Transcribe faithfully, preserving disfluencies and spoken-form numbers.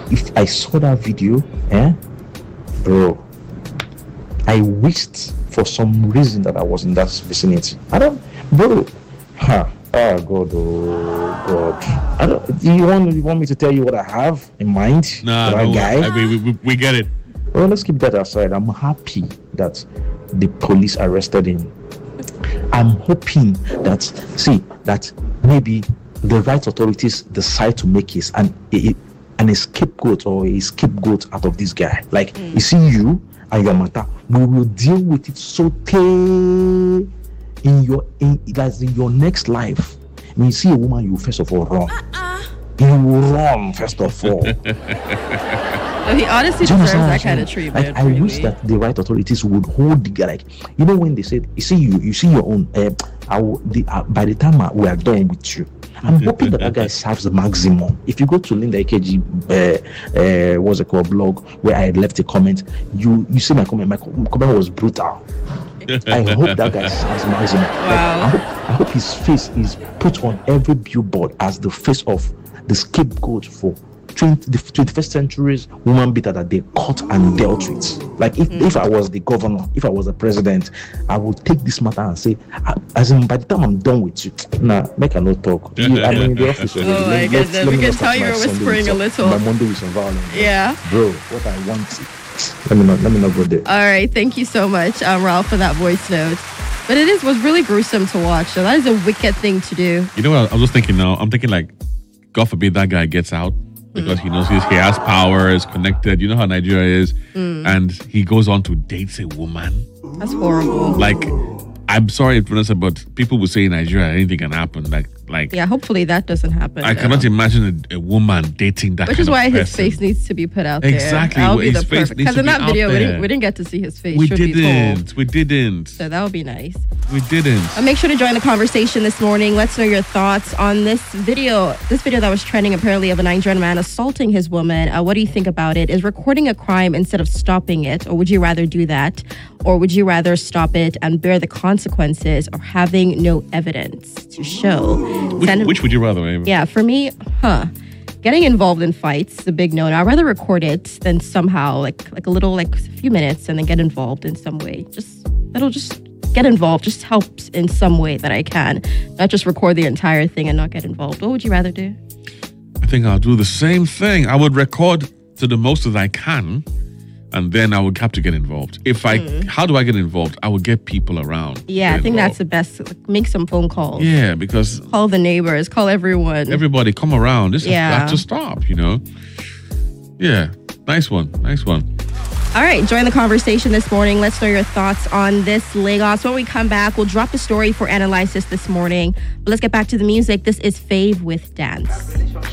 if I saw that video, eh, bro, I wished for some reason that I was in that vicinity. I don't, bro. Huh. Oh God, oh God. I don't. Do you want you want me to tell you what I have in mind? Nah, that no, guy. I, we, we we get it. Well, let's keep that aside. I'm happy that the police arrested him. I'm hoping that see that maybe the right authorities decide to make his an a, an scapegoat or a scapegoat out of this guy. Like mm. you see you and your matter, we will deal with it so in your in that's in your next life. When you see a woman, you first of all run. Uh-uh. You will run first of all. No, he honestly deserves that kind of treatment. Like, I really. wish that the right authorities would hold the guy. Like, you know, when they said, "You see, you, you see your own." Uh, I will, the, uh, by the time uh, we are done with you, I'm hoping that that guy serves the maximum. If you go to Linda A K G, uh, uh, what's it called, blog, where I left a comment, you you see my comment. My comment was brutal. I hope that guy serves maximum. Wow. Like, I, hope, I hope his face is put on every billboard as the face of the scapegoat for twenty, the twenty-first century's woman beater that they caught and dealt with. Like if, mm. if I was the governor, if I was the president, I would take this matter and say, as in by the time I'm done with you, nah, make a no talk. You, I'm in the office already. Oh my goodness, we can tell you're whispering a little. My Monday with some violence. Yeah. Bro, what I want, let me not, let me not go there. All right, thank you so much, um, Ralph, for that voice note. But it is was really gruesome to watch. So that is a wicked thing to do. You know what? I was just thinking now. I'm thinking like, God forbid that guy gets out. Because he knows he's, he has power, is connected. You know how Nigeria is. Mm. And he goes on to date a woman. That's horrible. Like, I'm sorry, Vanessa, but people will say in Nigeria anything can happen. Like, like yeah, hopefully that doesn't happen. I though. cannot imagine a, a woman dating that Which kind is why of his person. face needs to be put out exactly, there. Exactly. well, his face needs Because to in be that out video, we there. didn't, we didn't get to see his face. We should be didn't. told. We didn't. So that would be nice. We didn't. Uh, make sure to join the conversation this morning. Let's know your thoughts on this video. This video that was trending apparently of a Nigerian man assaulting his woman. Uh, what do you think about it? Is recording a crime instead of stopping it? Or would you rather do that? Or would you rather stop it and bear the consequences of having no evidence to show? Which, Send, which would you rather, Amy? Yeah, for me, huh. Getting involved in fights is a big no. I'd rather record it than somehow like like a little like a few minutes and then get involved in some way. Just that'll just get involved. Just helps in some way that I can. Not just record the entire thing and not get involved. What would you rather do? I think I'll do the same thing. I would record to the most that I can, and then I would have to get involved. If I, mm. how do I get involved? I would get people around. Yeah, I think involved. That's the best. Like, make some phone calls. Yeah, because call the neighbors, call everyone. Everybody come around. This yeah. has got to stop, you know? Yeah, nice one, nice one. All right, join the conversation this morning. Let's know your thoughts on this Lagos. When we come back, we'll drop the story for analysis this morning. But let's get back to the music. This is Fave with Dance.